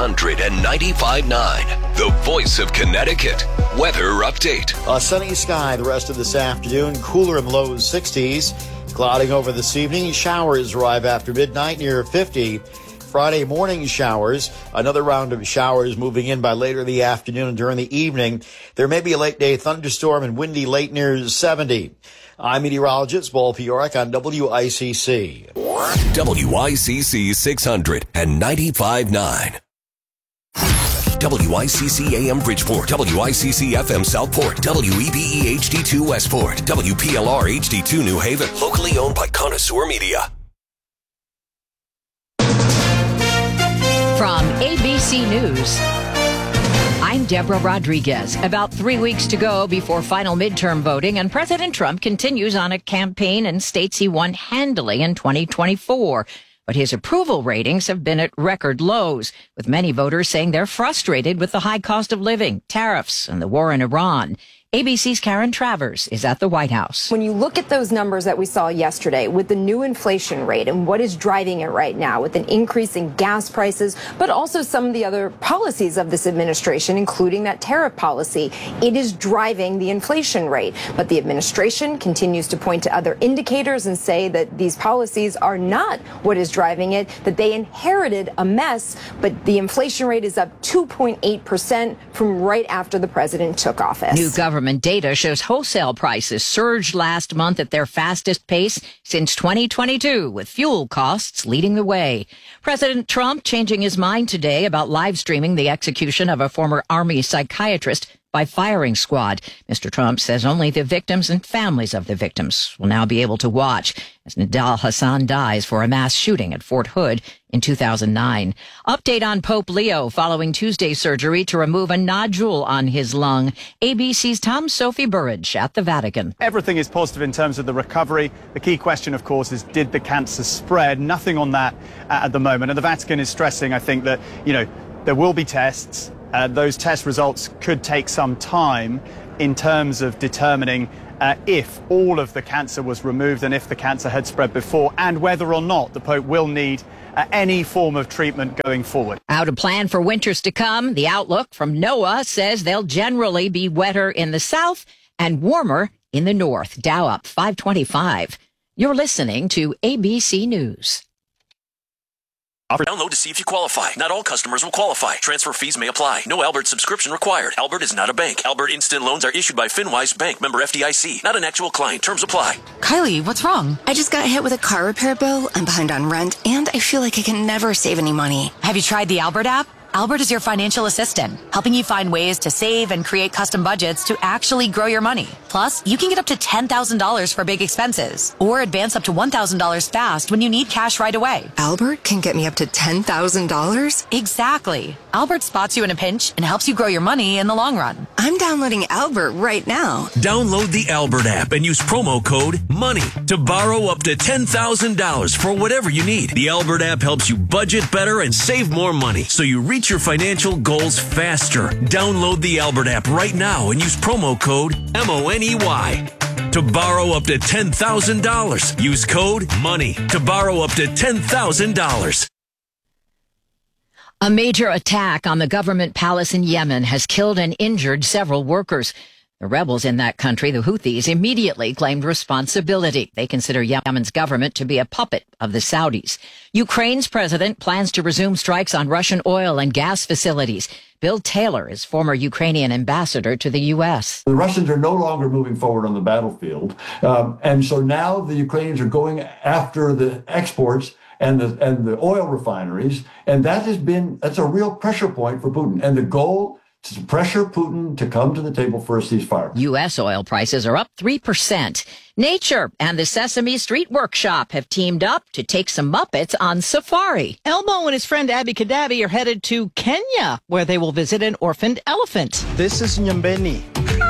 695.9, the voice of Connecticut. Weather update. A sunny sky the rest of this afternoon. Cooler in the low 60s. Clouding over this evening. Showers arrive after midnight near 50. Friday morning showers, another round of showers moving in by later in the afternoon and during the evening. There may be a late day thunderstorm and windy late near 70. I'm meteorologist Paul Fioric on WICC. WICC 695.9. WICC AM Bridgeport, WICC FM Southport, WEBE HD2 Westport, WPLR HD2 New Haven, locally owned by Connoisseur Media. From ABC News, I'm Deborah Rodriguez. About 3 weeks to go before final midterm voting, and President Trump continues on a campaign in states he won handily in 2024. But his approval ratings have been at record lows, with many voters saying they're frustrated with the high cost of living, tariffs, and the war in Iran. ABC's Karen Travers is at the White House. When you look at those numbers that we saw yesterday with the new inflation rate and what is driving it right now with an increase in gas prices, but also some of the other policies of this administration, including that tariff policy, it is driving the inflation rate. But the administration continues to point to other indicators and say that these policies are not what is driving it, that they inherited a mess, but the inflation rate is up 2.8% from right after the president took office. New government data shows wholesale prices surged last month at their fastest pace since 2022, with fuel costs leading the way. President Trump changing his mind today about live streaming the execution of a former Army psychiatrist by firing squad. Mr. Trump says only the victims and families of the victims will now be able to watch as Nidal Hassan dies for a mass shooting at Fort Hood in 2009. Update on Pope Leo following Tuesday's surgery to remove a nodule on his lung. ABC's Tom Sophie Burridge at the Vatican. Everything is positive in terms of the recovery. The key question, of course, is did the cancer spread? Nothing on that at the moment. And the Vatican is stressing, I think, that, there will be tests. Those test results could take some time in terms of determining if all of the cancer was removed and if the cancer had spread before, and whether or not the Pope will need any form of treatment going forward. How to plan for winters to come. The outlook from NOAA says they'll generally be wetter in the south and warmer in the north. Dow up 525. You're listening to ABC News. Download to see if you qualify. Not all customers will qualify. Transfer fees may apply. No Albert subscription required. Albert is not a bank. Albert Instant Loans are issued by FinWise Bank, member FDIC. Not an actual client. Terms apply. Kylie, what's wrong? I just got hit with a car repair bill. I'm behind on rent, and I feel like I can never save any money. Have you tried the Albert app? Albert is your financial assistant, helping you find ways to save and create custom budgets to actually grow your money. Plus, you can get up to $10,000 for big expenses, or advance up to $1,000 fast when you need cash right away. Albert can get me up to $10,000? Exactly. Albert spots you in a pinch and helps you grow your money in the long run. I'm downloading Albert right now. Download the Albert app and use promo code MONEY to borrow up to $10,000 for whatever you need. The Albert app helps you budget better and save more money, so you reach your financial goals faster. Download the Albert app right now and use promo code MONEY to borrow up to $10,000. Use code MONEY to borrow up to $10,000. A major attack on the government palace in Yemen has killed and injured several workers. The rebels in that country, the Houthis, immediately claimed responsibility. They consider Yemen's government to be a puppet of the Saudis. Ukraine's president plans to resume strikes on Russian oil and gas facilities. Bill Taylor is former Ukrainian ambassador to the U.S. The Russians are no longer moving forward on the battlefield. And so now the Ukrainians are going after the exports and the oil refineries. And that's a real pressure point for Putin. And the goal to pressure Putin to come to the table for a ceasefire. U.S. oil prices are up 3%. Nature and the Sesame Street Workshop have teamed up to take some Muppets on safari. Elmo and his friend Abby Kadabi are headed to Kenya, where they will visit an orphaned elephant. This is Nyambeni.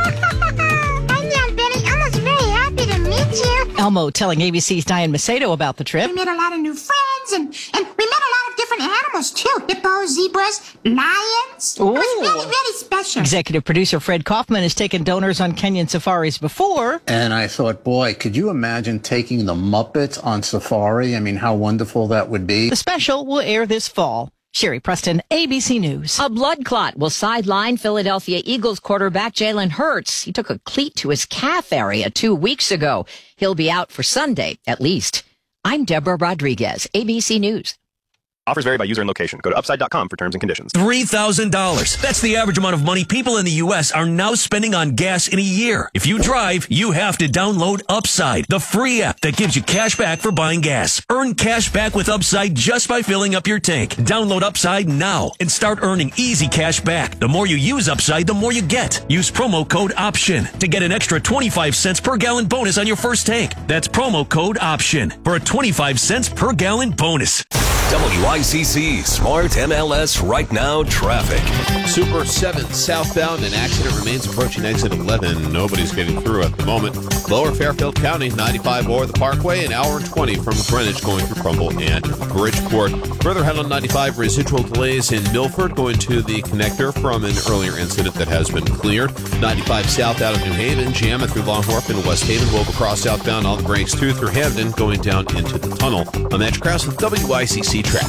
Hi, Nyambeni. Elmo's very happy to meet you. Elmo telling ABC's Diane Macedo about the trip. We made a lot of new friends, and we met a lot of different animals, too. Hippos, zebras, lions. Ooh. It was really, really special. Executive producer Fred Kaufman has taken donors on Kenyan safaris before. And I thought, boy, could you imagine taking the Muppets on safari? I mean, how wonderful that would be. The special will air this fall. Sherry Preston, ABC News. A blood clot will sideline Philadelphia Eagles quarterback Jalen Hurts. He took a cleat to his calf area 2 weeks ago. He'll be out for Sunday, at least. I'm Deborah Rodriguez, ABC News. Offers vary by user and location. Go to upside.com for terms and conditions. $3,000. That's the average amount of money people in the U.S. are now spending on gas in a year. If you drive, you have to download Upside, the free app that gives you cash back for buying gas. Earn cash back with Upside just by filling up your tank. Download Upside now and start earning easy cash back. The more you use Upside, the more you get. Use promo code OPTION to get an extra 25 cents per gallon bonus on your first tank. That's promo code OPTION for a 25 cents per gallon bonus. WICC Smart MLS Right Now Traffic. Super 7 southbound, an accident remains approaching exit 11. Nobody's getting through at the moment. Lower Fairfield County, 95 over the Parkway, an hour and 20 from Greenwich going through Crumble and Bridgeport. Further ahead on 95, residual delays in Milford going to the connector from an earlier incident that has been cleared. 95 south out of New Haven, jamming through Longthorpe and West Haven. Wolf across southbound, all the brakes through Hamden going down into the tunnel. I'm Edge Krause with WICC Traffic.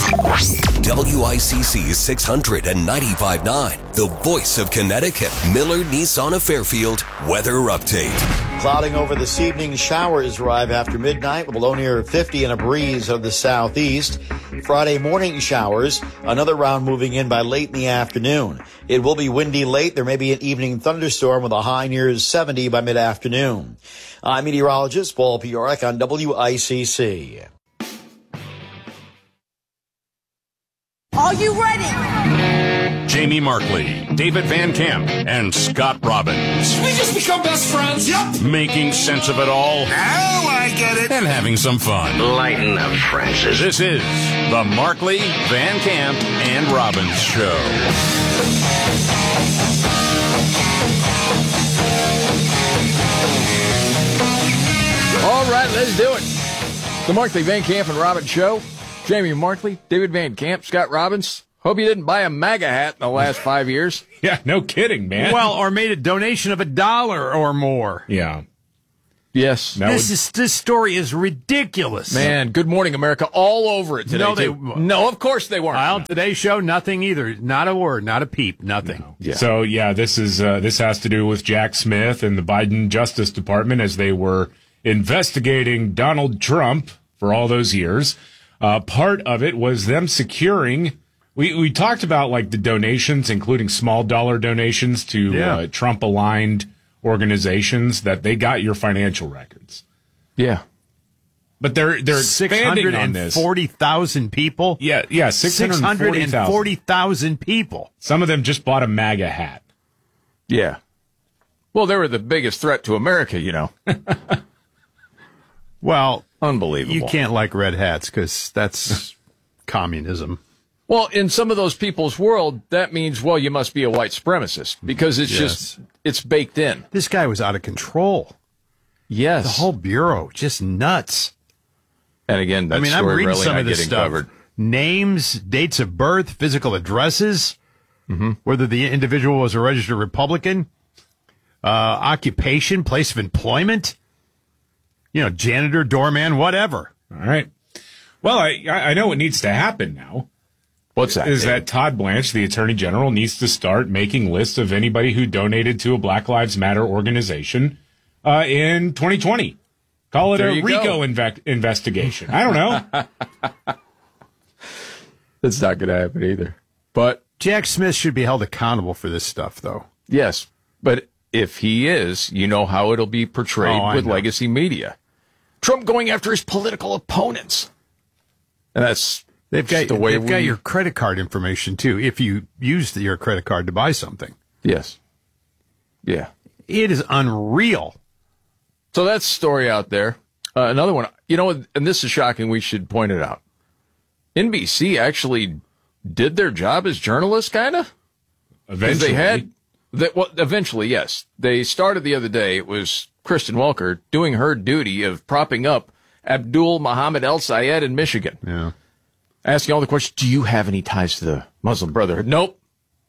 WICC 695.9, the voice of Connecticut. Miller Nissan of Fairfield weather update. Clouding over this evening, showers arrive after midnight with a low near 50 and a breeze of the southeast. Friday morning showers, another round moving in by late in the afternoon. It will be windy late. There may be an evening thunderstorm with a high near 70 by mid-afternoon. I'm meteorologist Paul Piorek on WICC. Are you ready? Jamie Markley, David Van Camp, and Scott Robbins. We just become best friends. Yep. Making sense of it all. Now I get it. And having some fun. Lighten up, Francis. This is the Markley, Van Camp, and Robbins Show. All right, let's do it. The Markley, Van Camp, and Robbins Show. Jamie Markley, David Van Camp, Scott Robbins. Hope you didn't buy a MAGA hat in the last 5 years. Yeah, no kidding, man. Well, or made a donation of $1 or more. Yeah. Yes. This story is ridiculous. Man, Good Morning America all over it today. No, of course they weren't. On today's show, nothing either. Not a word, not a peep, nothing. No. Yeah. So, yeah, this has to do with Jack Smith and the Biden Justice Department as they were investigating Donald Trump for all those years. Part of it was them securing. We talked about like the donations, including small dollar donations to Trump aligned organizations, that they got your financial records. Yeah, but they're expanding on this. 640,000 people. Yeah, 640,000 people. Some of them just bought a MAGA hat. Yeah. Well, they were the biggest threat to America, you know. Well, unbelievable. You can't like red hats because that's communism. Well, in some of those people's world, that means, well, you must be a white supremacist because it's it's baked in. This guy was out of control. Yes. The whole bureau, just nuts. And again, that I'm story reading really some not of this getting stuff. covered. Names, dates of birth, physical addresses, whether the individual was a registered Republican, occupation, place of employment, janitor, doorman, whatever. All right. Well, I know what needs to happen now. What's that? Is that Todd Blanche, the Attorney General, needs to start making lists of anybody who donated to a Black Lives Matter organization in 2020. Call it a RICO investigation. I don't know. That's not going to happen either. But Jack Smith should be held accountable for this stuff, though. Yes, but if he is, you know how it'll be portrayed with legacy media. Trump going after his political opponents. And that's They've got the way got your credit card information, too, if you used your credit card to buy something. Yes. Yeah. It is unreal. So that's the story out there. Another one, and this is shocking, we should point it out. NBC actually did their job as journalists, kind of? Eventually. Eventually, yes. They started the other day, it was Kristen Welker doing her duty of propping up Abdul Muhammad El Sayed in Michigan. Yeah. Asking all the questions, do you have any ties to the Muslim Brotherhood? Nope,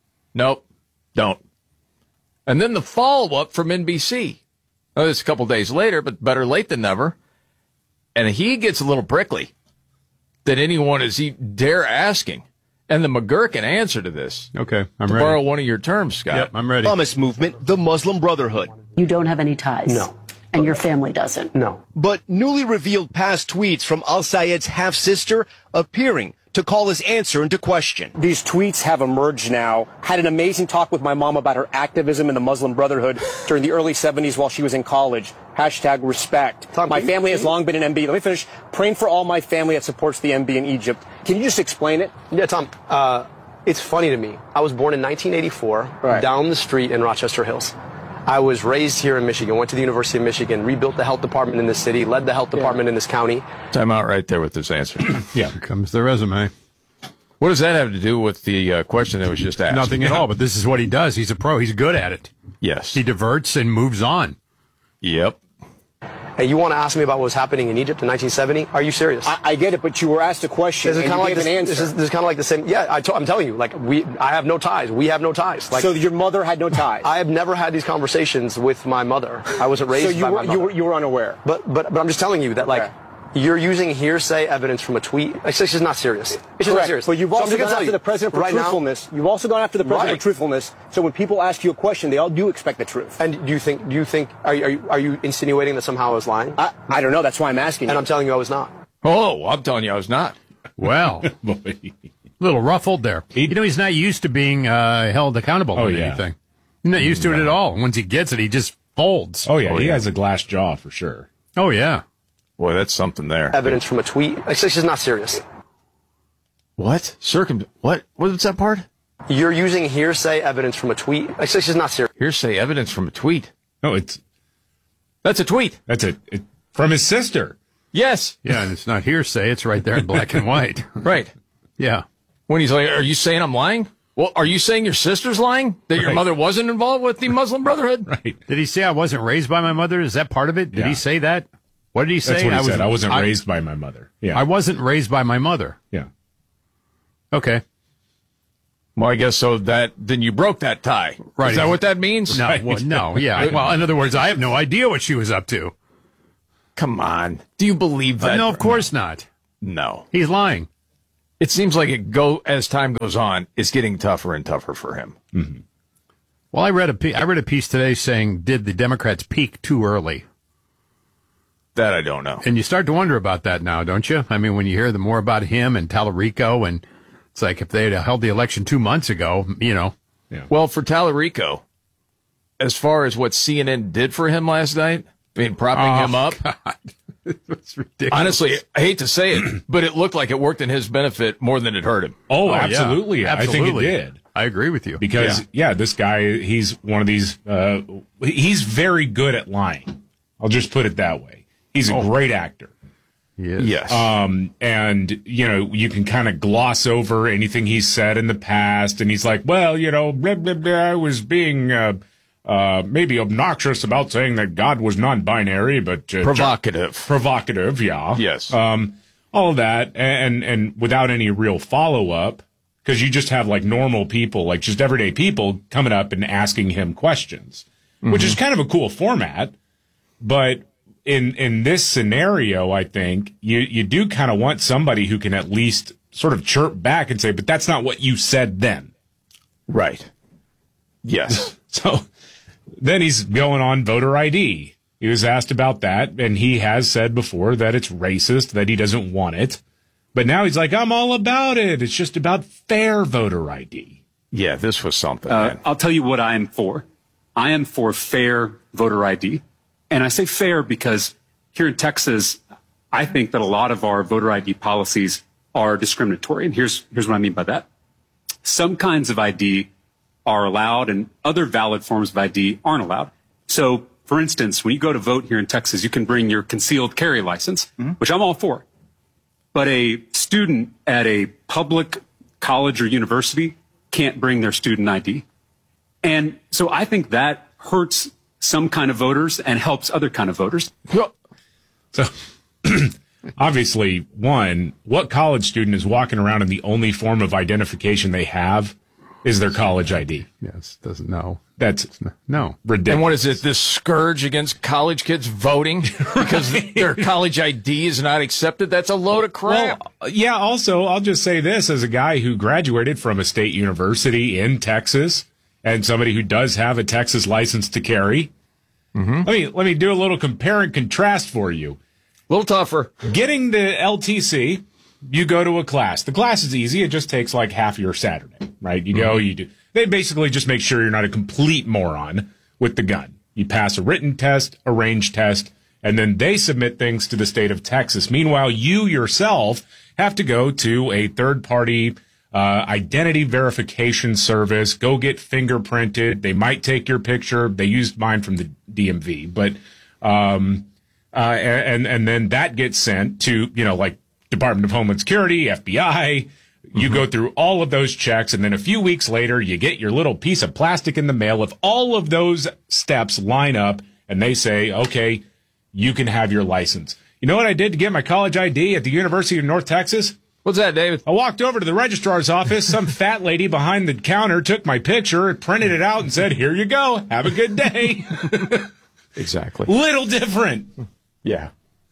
don't. And then the follow-up from NBC. Oh, it's a couple days later, but better late than never. And he gets a little prickly that anyone is dare asking. And the McGurkin answer to this. Okay, I'm ready. ready. Borrow one of your terms, Scott. Yep, I'm ready. Islamist movement, the Muslim Brotherhood. You don't have any ties? No. And your family doesn't? No. But newly revealed past tweets from al-Sayed's half-sister appearing to call his answer into question. These tweets have emerged now. Had an amazing talk with my mom about her activism in the Muslim Brotherhood during the early 70s while she was in college. #respect. My family has long been an MB. Let me finish. Praying for all my family that supports the MB in Egypt. Can you just explain it? Yeah, Tom. It's funny to me. I was born in 1984 down the street in Rochester Hills. I was raised here in Michigan, went to the University of Michigan, rebuilt the health department in this city, led the health department in this county. Time out right there with this answer. Yeah. Here comes the resume. What does that have to do with the question that was just asked? Nothing at all, but this is what he does. He's a pro. He's good at it. Yes. He diverts and moves on. Yep. Hey, you want to ask me about what was happening in Egypt in 1970? Are you serious? I get it, but you were asked a question and you gave an answer. This is kind of like the same. Yeah, I'm telling you, I have no ties. We have no ties. So your mother had no ties? I have never had these conversations with my mother. I wasn't raised by my mother. You were unaware? But I'm just telling you that, you're using hearsay evidence from a tweet. It's just not serious. It's just not serious. But you've also gone after the president for truthfulness. You've also gone after the president for truthfulness. So when people ask you a question, they all do expect the truth. And do you think? Are you insinuating that somehow I was lying? I don't know. That's why I'm asking. And I'm telling you I was not. Oh, I'm telling you I was not. Well, a little ruffled there. He's not used to being held accountable on anything. He's not used to it at all. Once he gets it, he just folds. Oh yeah, he has a glass jaw for sure. Oh yeah. Boy, that's something there. Evidence from a tweet. It's just not serious. What? What was that part? You're using hearsay evidence from a tweet. It's just not serious. Hearsay evidence from a tweet? No, that's a tweet. That's it from his sister. Yes. Yeah, and it's not hearsay. It's right there in black and white. Right. Yeah. When he's like, are you saying I'm lying? Well, are you saying your sister's lying? That your mother wasn't involved with the Muslim Brotherhood? Right. Did he say I wasn't raised by my mother? Is that part of it? Did he say that? What did he say? That's what he said. I wasn't raised by my mother. Yeah. I wasn't raised by my mother. Yeah. Okay. Well, I guess so then you broke that tie. Right. Is that what that means? No. Well, no. Yeah. Well, in other words, I have no idea what she was up to. Come on. Do you believe that? No, of course not. No. He's lying. It seems like as time goes on, it's getting tougher and tougher for him. Mm-hmm. Well, I read a piece today saying, did the Democrats peak too early? That I don't know. And you start to wonder about that now, don't you? I mean, when you hear more about him and Tallarico, and it's like if they had held the election 2 months ago, Yeah. Well, for Tallarico, as far as what CNN did for him last night, propping him up. God. It's ridiculous. Honestly, I hate to say it, but it looked like it worked in his benefit more than it hurt him. Oh, absolutely. Yeah. I think it did. I agree with you. Because, this guy, he's one of these, he's very good at lying. I'll just put it that way. He's a great actor. He is. Yes. And, you can kind of gloss over anything he's said in the past. And he's like, well, blah, blah, blah, I was being maybe obnoxious about saying that God was non-binary, but provocative, yeah. Yes. All of that, and without any real follow-up, because you just have like normal people, like just everyday people coming up and asking him questions, which is kind of a cool format. But in this scenario, I think you do kind of want somebody who can at least sort of chirp back and say, but that's not what you said then. Right. Yes. So then he's going on voter ID. He was asked about that, and he has said before that it's racist, that he doesn't want it. But now he's like, I'm all about it. It's just about fair voter ID. Yeah, this was something. I'll tell you what I am for. I am for fair voter ID. And I say fair because here in Texas, I think that a lot of our voter ID policies are discriminatory. And here's what I mean by that. Some kinds of ID are allowed and other valid forms of ID aren't allowed. So, for instance, when you go to vote here in Texas, you can bring your concealed carry license, which I'm all for. But a student at a public college or university can't bring their student ID. And so I think that hurts some kind of voters and helps other kind of voters. So, obviously, what college student is walking around and the only form of identification they have is their college ID? Yes, doesn't know. That's no ridiculous. And what is it? This scourge against college kids voting because their college ID is not accepted? That's a load of crap. Well, yeah. Also, I'll just say this as a guy who graduated from a state university in Texas and somebody who does have a Texas license to carry. Let me do a little compare and contrast for you. A little tougher. Getting the LTC, you go to a class. The class is easy. It just takes like half your Saturday, right? You go, you do. They basically just make sure you're not a complete moron with the gun. You pass a written test, a range test, and then they submit things to the state of Texas. Meanwhile, you yourself have to go to a third-party identity verification service, go get fingerprinted. They might take your picture. They used mine from the DMV, but and then that gets sent to, like Department of Homeland Security, FBI. You go through all of those checks, and then a few weeks later, you get your little piece of plastic in the mail. If all of those steps line up and they say, okay, you can have your license. You know what I did to get my college ID at the University of North Texas? What's that, David? I walked over to the registrar's office. Some fat lady behind the counter took my picture, printed it out, and said, here you go. Have a good day. Exactly. Little different. Yeah.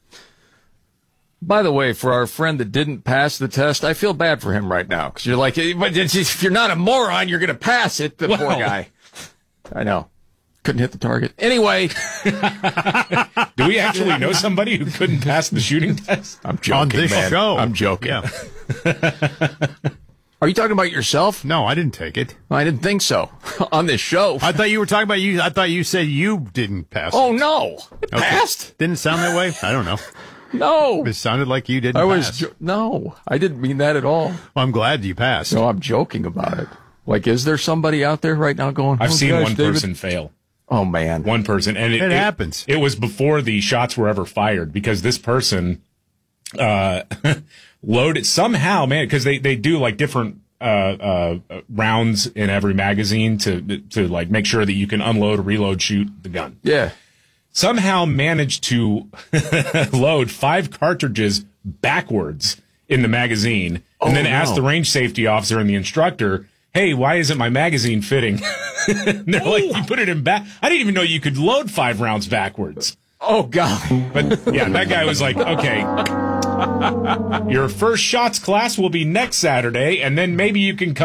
By the way, for our friend that didn't pass the test, I feel bad for him right now. Because you're like, but if you're not a moron, you're going to pass it. The poor guy. I know. Couldn't hit the target. Anyway. Do we actually know somebody who couldn't pass the shooting test? I'm joking, on this man. show. I'm joking. Yeah. Are you talking about yourself? No, I didn't take it. I didn't think so. On this show. I thought you were talking about you. I thought you said you didn't pass it. Oh, no. It passed. Didn't it sound that way? I don't know. No. It sounded like you didn't pass. No, I didn't mean that at all. Well, I'm glad you passed. No, I'm joking about it. Like, is there somebody out there right now going, I've seen gosh, one David? person fail. Oh, man. One person. And it happens. It was before the shots were ever fired because this person loaded somehow, man, because they do like different rounds in every magazine to like make sure that you can unload, reload, shoot the gun. Yeah. Somehow managed to load 5 cartridges backwards in the magazine and then asked the range safety officer and the instructor, hey, why isn't my magazine fitting? And they're like, you put it in back. I didn't even know you could load 5 rounds backwards. Oh, God. But yeah, that guy was like, okay, your first shots class will be next Saturday, and then maybe you can come